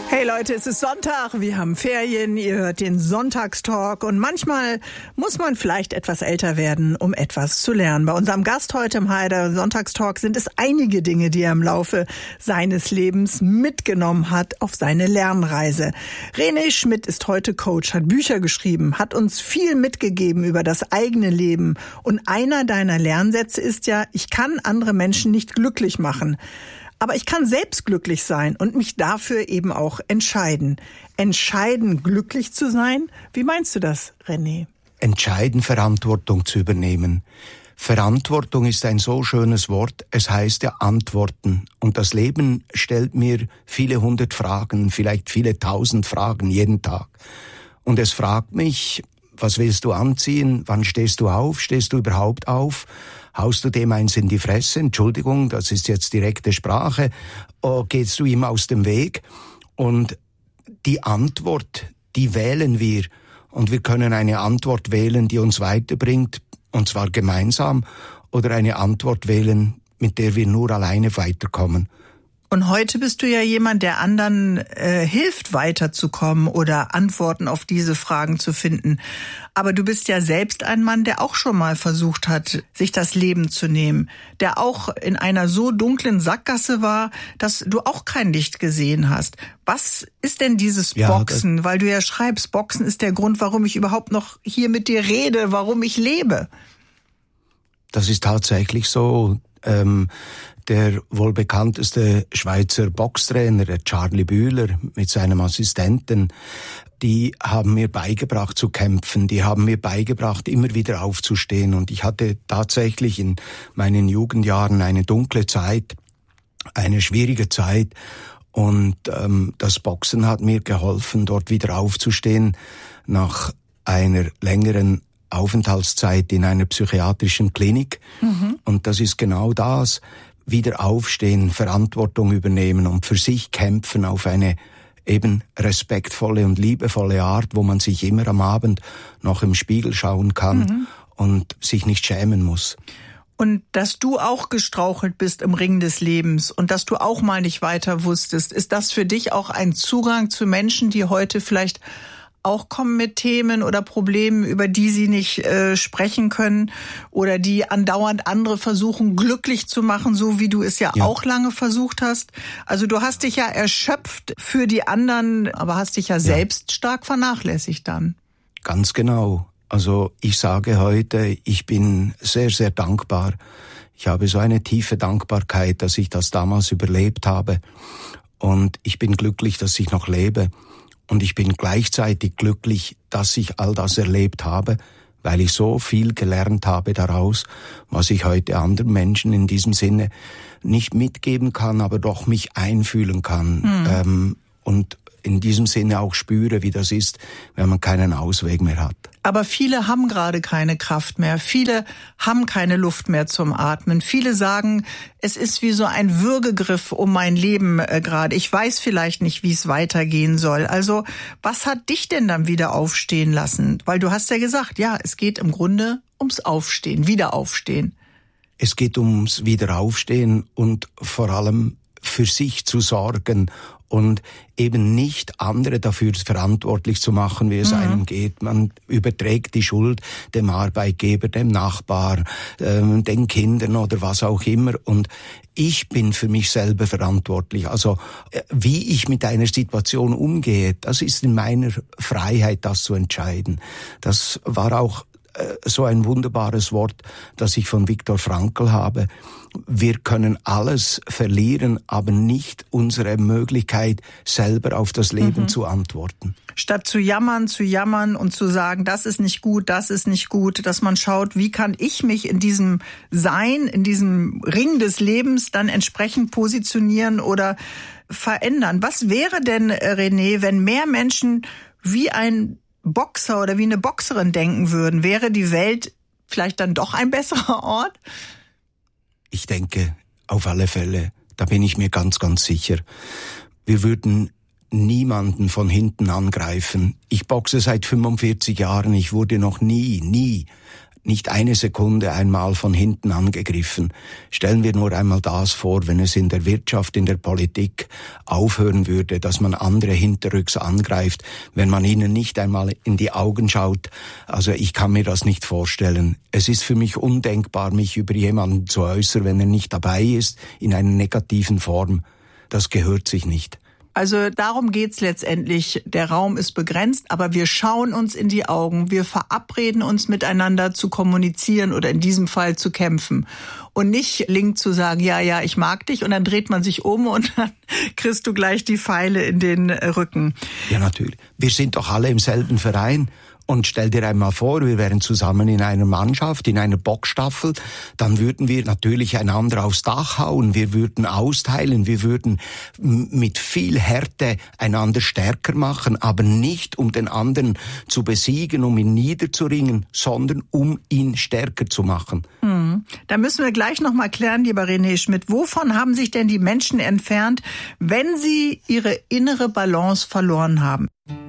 Hey Leute, es ist Sonntag, wir haben Ferien, ihr hört den Sonntagstalk und manchmal muss man vielleicht etwas älter werden, um etwas zu lernen. Bei unserem Gast heute im HR Sonntagstalk sind es einige Dinge, die er im Laufe seines Lebens mitgenommen hat auf seine Lernreise. René Schmidt ist heute Coach, hat Bücher geschrieben, hat uns viel mitgegeben über das eigene Leben und einer deiner Lernsätze ist ja, ich kann andere Menschen nicht glücklich machen. Aber ich kann selbst glücklich sein und mich dafür eben auch entscheiden. Entscheiden, glücklich zu sein? Wie meinst du das, René? Entscheiden, Verantwortung zu übernehmen. Verantwortung ist ein so schönes Wort. Es heißt ja antworten. Und das Leben stellt mir viele 100 Fragen, vielleicht viele 1000 Fragen jeden Tag. Und es fragt mich, was willst du anziehen? Wann stehst du auf? Stehst du überhaupt auf? Haust du dem eins in die Fresse? Entschuldigung, das ist jetzt direkte Sprache. Gehst du ihm aus dem Weg? Und die Antwort, die wählen wir. Und wir können eine Antwort wählen, die uns weiterbringt, und zwar gemeinsam, oder eine Antwort wählen, mit der wir nur alleine weiterkommen. Und heute bist du ja jemand, der anderen hilft, weiterzukommen oder Antworten auf diese Fragen zu finden. Aber du bist ja selbst ein Mann, der auch schon mal versucht hat, sich das Leben zu nehmen. Der auch in einer so dunklen Sackgasse war, dass du auch kein Licht gesehen hast. Was ist denn dieses Boxen? Weil du ja schreibst, Boxen ist der Grund, warum ich überhaupt noch hier mit dir rede, warum ich lebe. Das ist tatsächlich so. Der wohl bekannteste Schweizer Boxtrainer, der Charlie Bühler, mit seinem Assistenten, die haben mir beigebracht zu kämpfen, die haben mir beigebracht, immer wieder aufzustehen. Und ich hatte tatsächlich in meinen Jugendjahren eine dunkle Zeit, eine schwierige Zeit. Und das Boxen hat mir geholfen, dort wieder aufzustehen, nach einer längeren Aufenthaltszeit in einer psychiatrischen Klinik. Und das ist genau das: wieder aufstehen, Verantwortung übernehmen und für sich kämpfen auf eine eben respektvolle und liebevolle Art, wo man sich immer am Abend noch im Spiegel schauen kann und sich nicht schämen muss. Und dass du auch gestrauchelt bist im Ring des Lebens und dass du auch mal nicht weiter wusstest, ist das für dich auch ein Zugang zu Menschen, die heute vielleicht auch kommen mit Themen oder Problemen, über die sie nicht sprechen können oder die andauernd andere versuchen, glücklich zu machen, so wie du es ja auch lange versucht hast. Also du hast dich ja erschöpft für die anderen, aber hast dich ja selbst stark vernachlässigt dann. Ganz genau. Also ich sage heute, ich bin sehr, sehr dankbar. Ich habe so eine tiefe Dankbarkeit, dass ich das damals überlebt habe. Und ich bin glücklich, dass ich noch lebe. Und ich bin gleichzeitig glücklich, dass ich all das erlebt habe, weil ich so viel gelernt habe daraus, was ich heute anderen Menschen in diesem Sinne nicht mitgeben kann, aber doch mich einfühlen kann. Und in diesem Sinne auch spüre, wie das ist, wenn man keinen Ausweg mehr hat. Aber viele haben gerade keine Kraft mehr. Viele haben keine Luft mehr zum Atmen. Viele sagen, es ist wie so ein Würgegriff um mein Leben gerade. Ich weiß vielleicht nicht, wie es weitergehen soll. Also, was hat dich denn dann wieder aufstehen lassen? Weil du hast ja gesagt, ja, es geht im Grunde ums Aufstehen, Wiederaufstehen. Es geht ums Wiederaufstehen und vor allem für sich zu sorgen und eben nicht andere dafür verantwortlich zu machen, wie es einem geht. Man überträgt die Schuld dem Arbeitgeber, dem Nachbar, den Kindern oder was auch immer. Und ich bin für mich selber verantwortlich. Also wie ich mit einer Situation umgehe, das ist in meiner Freiheit, das zu entscheiden. Das war auch so ein wunderbares Wort, das ich von Viktor Frankl habe. Wir können alles verlieren, aber nicht unsere Möglichkeit, selber auf das Leben zu antworten. Statt zu jammern und zu sagen, das ist nicht gut, dass man schaut, wie kann ich mich in diesem Sein, in diesem Ring des Lebens dann entsprechend positionieren oder verändern. Was wäre denn, René, wenn mehr Menschen wie ein Boxer oder wie eine Boxerin denken würden? Wäre die Welt vielleicht dann doch ein besserer Ort? Ich denke, auf alle Fälle, da bin ich mir ganz, ganz sicher. Wir würden niemanden von hinten angreifen. Ich boxe seit 45 Jahren, ich wurde noch nie nicht eine Sekunde einmal von hinten angegriffen. Stellen wir nur einmal das vor, wenn es in der Wirtschaft, in der Politik aufhören würde, dass man andere hinterrücks angreift, wenn man ihnen nicht einmal in die Augen schaut. Also ich kann mir das nicht vorstellen. Es ist für mich undenkbar, mich über jemanden zu äußern, wenn er nicht dabei ist, in einer negativen Form. Das gehört sich nicht. Also darum geht's letztendlich. Der Raum ist begrenzt, aber wir schauen uns in die Augen. Wir verabreden uns miteinander zu kommunizieren oder in diesem Fall zu kämpfen. Und nicht link zu sagen, ja, ich mag dich, und dann dreht man sich um und dann kriegst du gleich die Pfeile in den Rücken. Ja, natürlich. Wir sind doch alle im selben Verein. Und stell dir einmal vor, wir wären zusammen in einer Mannschaft, in einer Boxstaffel, dann würden wir natürlich einander aufs Dach hauen, wir würden austeilen, wir würden mit viel Härte einander stärker machen, aber nicht um den anderen zu besiegen, um ihn niederzuringen, sondern um ihn stärker zu machen. Da müssen wir gleich noch mal klären, lieber René Schmidt, wovon haben sich denn die Menschen entfernt, wenn sie ihre innere Balance verloren haben?